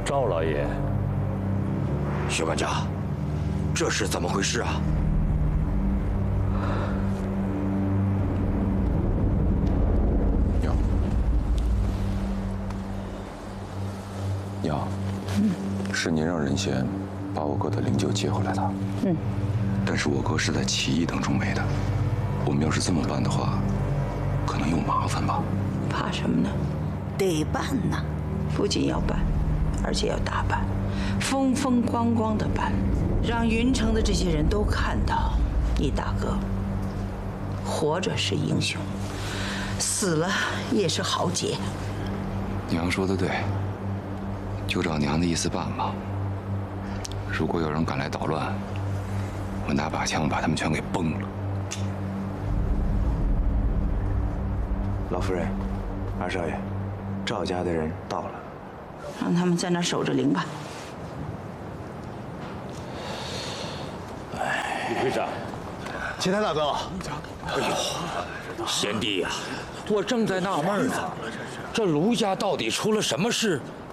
赵老爷， 薛管家，这是怎么回事啊？ 娘，是您让任贤把我哥的灵柩接回来的。但是我哥是在起义当中没的，我们要是这么办的话，可能有麻烦吧？ 怕什么呢？得办呐！不仅要办，而且要大办，风风光光的办，让云城的这些人都看到，你大哥活着是英雄，死了也是豪杰。 娘说的对，就照娘的意思办吧。如果有人敢来捣乱，我拿把枪把他们全给崩了。 老夫人，二少爷，赵家的人到了， 让他们在那儿守着灵吧。 李会长， 齐泰大哥， 哎呦，贤弟呀，我正在纳闷呢，这卢家到底出了什么事，